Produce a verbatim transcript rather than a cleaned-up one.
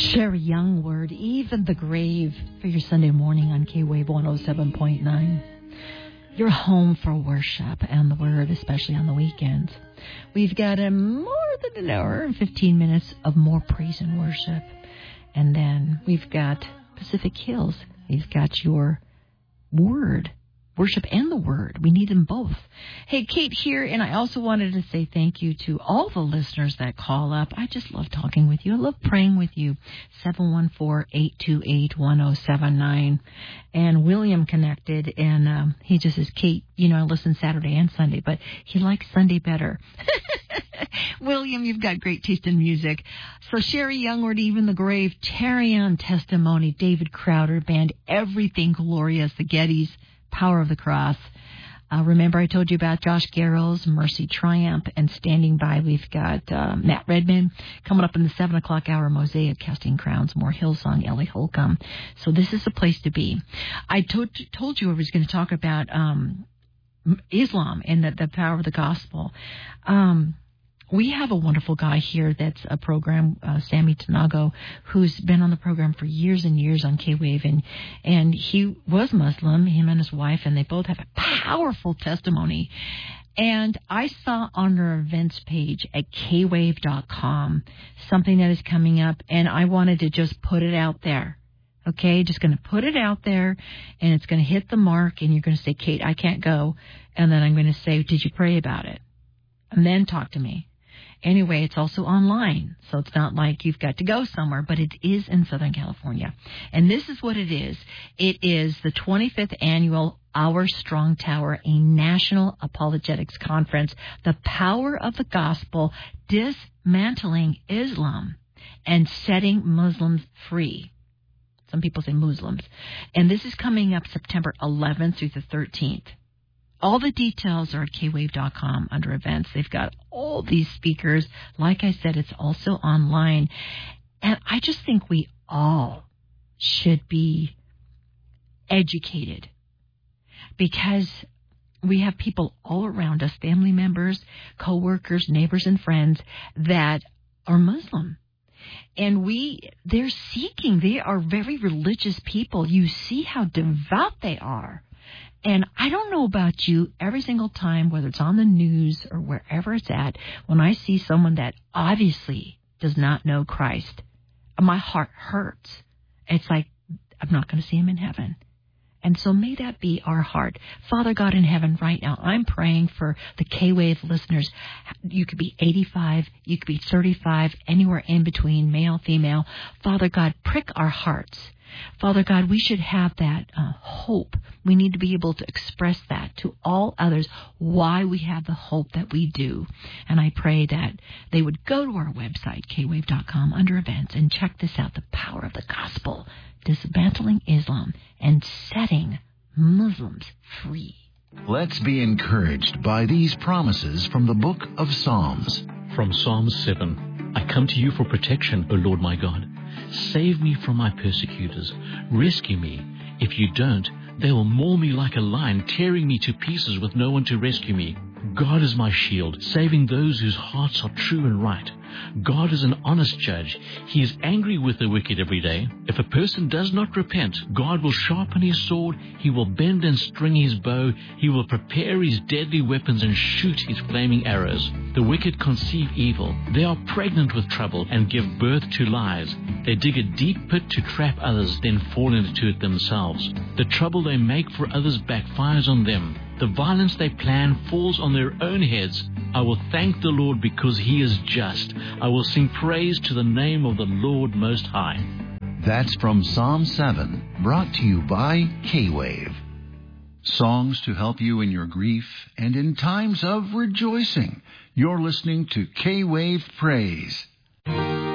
Sherry Youngward, Even the Grave, for your Sunday morning on K-Wave one oh seven point nine. Your home for worship and the Word, especially on the weekends. We've got a more than an hour and fifteen minutes of more praise and worship. And then we've got Pacific Hills. We've got your Word. Worship and the Word. We need them both. Hey, Kate here, and I also wanted to say thank you to all the listeners that call up. I just love talking with you. I love praying with you. seven one four, eight two eight, one oh seven nine. And William connected, and um, he just says, Kate, you know, I listen Saturday and Sunday, but he likes Sunday better. William, you've got great taste in music. So Sherry Youngward, Even the Grave, Terry on Testimony, David Crowder Band, Everything Glorious, the Gettys, Power of the Cross. Uh, remember I told you about Josh Garrels, Mercy Triumph, and standing by we've got uh, Matt Redman. Coming up in the seven o'clock hour, Mosaic, Casting Crowns, more Hillsong, Ellie Holcomb. So this is the place to be. I told, told you I was going to talk about um, Islam and the, the power of the gospel. Um We have a wonderful guy here that's a program, uh, Sammy Tanago, who's been on the program for years and years on K-Wave, and, and he was Muslim, him and his wife, and they both have a powerful testimony. And I saw on our events page at k wave dot com something that is coming up, and I wanted to just put it out there. Okay, just going to put it out there, and it's going to hit the mark, and you're going to say, Kate, I can't go. And then I'm going to say, did you pray about it? And then talk to me. Anyway, it's also online, so it's not like you've got to go somewhere, but it is in Southern California. And this is what it is. It is the twenty-fifth annual Our Strong Tower, a national apologetics conference, the power of the gospel, dismantling Islam and setting Muslims free. Some people say Muslims. And this is coming up September eleventh through the thirteenth. All the details are at k wave dot com under events. They've got all these speakers. Like I said, it's also online. And I just think we all should be educated because we have people all around us, family members, coworkers, neighbors, and friends that are Muslim. And we, they're seeking. They are very religious people. You see how devout they are. And I don't know about you, every single time, whether it's on the news or wherever it's at, when I see someone that obviously does not know Christ, my heart hurts. It's like, I'm not going to see him in heaven. And so may that be our heart. Father God in heaven, right now, I'm praying for the K-Wave listeners. You could be eighty-five, you could be thirty-five, anywhere in between, male, female. Father God, prick our hearts. Father God, we should have that uh, hope. We need to be able to express that to all others, why we have the hope that we do. And I pray that they would go to our website, k wave dot com, under events, and check this out, the power of the gospel, dismantling Islam and setting Muslims free. Let's be encouraged by these promises from the book of Psalms. From Psalm seven, I come to you for protection, O Lord my God. Save me from my persecutors. Rescue me. If you don't, they will maul me like a lion, tearing me to pieces with no one to rescue me. God is my shield, saving those whose hearts are true and right. God is an honest judge. He is angry with the wicked every day. If a person does not repent, God will sharpen his sword. He will bend and string his bow. He will prepare his deadly weapons and shoot his flaming arrows. The wicked conceive evil. They are pregnant with trouble and give birth to lies. They dig a deep pit to trap others, then fall into it themselves. The trouble they make for others backfires on them. The violence they plan falls on their own heads. I will thank the Lord because he is just. I will sing praise to the name of the Lord Most High. That's from Psalm seven, brought to you by K-Wave. Songs to help you in your grief and in times of rejoicing. You're listening to K-Wave Praise.